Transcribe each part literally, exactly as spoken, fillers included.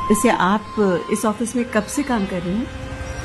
वैसे आप इस ऑफिस में कब से काम कर रहे हैं?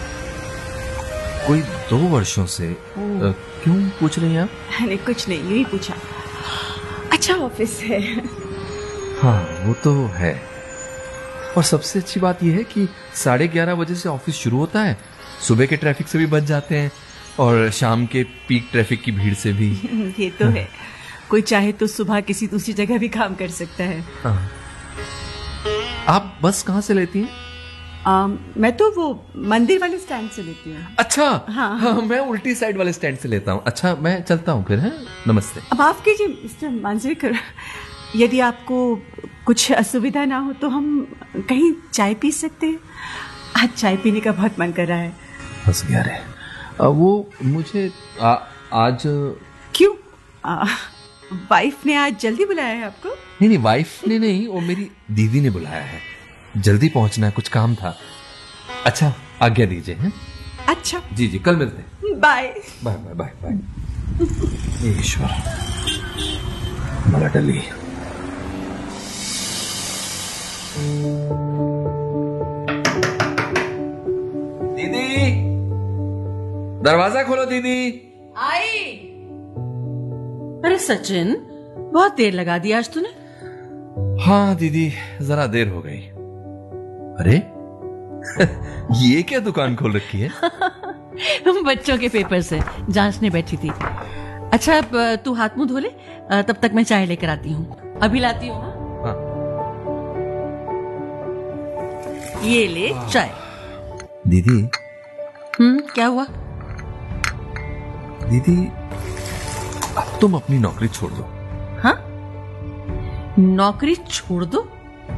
कोई दो वर्षों से। आ, क्यों पूछ रही हैं आप? नहीं कुछ नहीं, यही पूछा। अच्छा ऑफिस है। हाँ वो तो है, और सबसे अच्छी बात यह है कि साढ़े ग्यारह बजे से ऑफिस शुरू होता है। सुबह के ट्रैफिक से भी बच जाते हैं और शाम के पीक ट्रैफिक की भीड़ से भी। ये तो है, कोई चाहे तो सुबह किसी दूसरी जगह भी काम कर सकता है। हाँ। आप बस कहाँ से लेती हैं? आ, मैं तो वो मंदिर वाले स्टैंड से लेती हूँ। अच्छा। हाँ, हाँ, मैं उल्टी साइड वाले स्टैंड से लेता हूँ। अच्छा मैं चलता हूँ फिर। है नमस्ते। अब आप कीजिए मिस्टर मांजरेकर, यदि आपको कुछ असुविधा ना हो तो हम कहीं चाय पी सकते हैं। आज चाय पीने का बहुत मन कर रहा है। बस गया रे। वो मुझे आ, आज क्यों? आ, वाइफ ने आज जल्दी बुलाया है आपको? नहीं नहीं, वाइफ ने नहीं, वो मेरी दीदी ने बुलाया है। जल्दी पहुंचना है, कुछ काम था। अच्छा आज्ञा दीजिए। हैं? अच्छा जी जी, कल मिलते हैं। Bye bye bye bye bye. ईश्वर मला डली। दीदी दरवाजा खोलो। दीदी आई। अरे सचिन, बहुत देर लगा दी आज तूने। हाँ दीदी, जरा देर हो गई। अरे ये क्या दुकान खोल रखी है? बच्चों के पेपर से जांचने बैठी थी। अच्छा अब तू हाथ मुंह धो ले, तब तक मैं चाय लेकर आती हूँ। अभी लाती हूँ। हाँ। ये ले चाय। दीदी। हम्म क्या हुआ? दीदी अब तुम अपनी नौकरी छोड़ दो। हाँ, नौकरी छोड़ दो?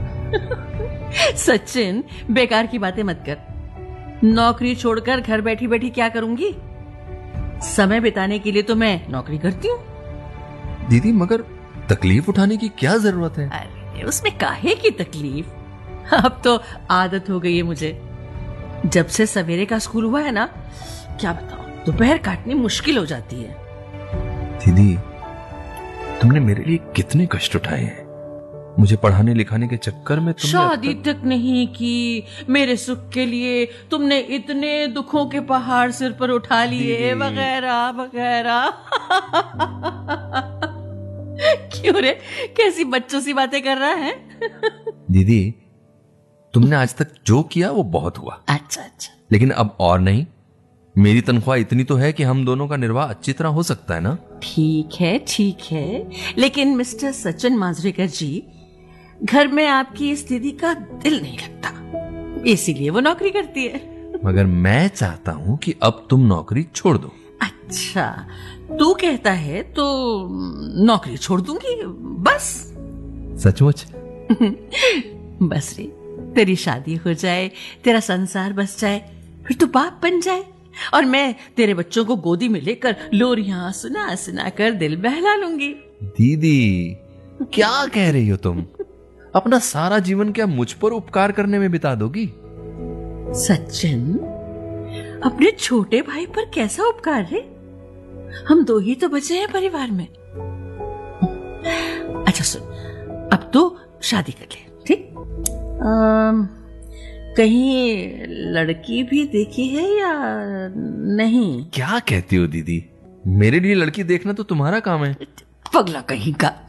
सचिन बेकार की बातें मत कर। नौकरी छोड़कर घर बैठी बैठी क्या करूंगी? समय बिताने के लिए तो मैं नौकरी करती हूँ। दीदी मगर तकलीफ उठाने की क्या जरूरत है? अरे उसमें काहे की तकलीफ, अब तो आदत हो गई है मुझे। जब से सवेरे का स्कूल हुआ है ना, क्या बताऊं, दोपहर काटनी मुश्किल हो जाती है। दीदी तुमने मेरे लिए कितने कष्ट उठाए हैं। मुझे पढ़ाने लिखाने के चक्कर में तुमने शादी तक... तक नहीं की, मेरे सुख के लिए तुमने इतने दुखों के पहाड़ सिर पर उठा लिए, वगैरह वगैरह। क्यों रे, कैसी बच्चों सी बातें कर रहा है? दीदी तुमने आज तक जो किया वो बहुत हुआ। अच्छा अच्छा, लेकिन अब और नहीं। मेरी तनख्वाह इतनी तो है कि हम दोनों का निर्वाह अच्छी तरह हो सकता है ना? ठीक है ठीक है, लेकिन मिस्टर सचिन मांजरेकर जी, घर में आपकी इस दीदी का दिल नहीं लगता, इसीलिए वो नौकरी करती है। मगर मैं चाहता हूं कि अब तुम नौकरी छोड़ दो। अच्छा तू कहता है तो नौकरी छोड़ दूंगी बस। सचमुच? बस रे, तेरी शादी हो जाए, तेरा संसार बस जाए, फिर तू बाप बन जाए और मैं तेरे बच्चों को गोदी में लेकर लोरियां सुना सुना कर दिल बहला लूंगी। दीदी क्या कह रही हो तुम? अपना सारा जीवन क्या मुझ पर उपकार करने में बिता दोगी? सचिन, अपने छोटे भाई पर कैसा उपकार है? हम दो ही तो बचे हैं परिवार में। अच्छा सुन, अब तो शादी कर ले, ठीक? कहीं लड़की भी देखी है या नहीं? क्या कहती हो दीदी? मेरे लिए लड़की देखना तो तुम्हारा काम है। पगला कहीं का।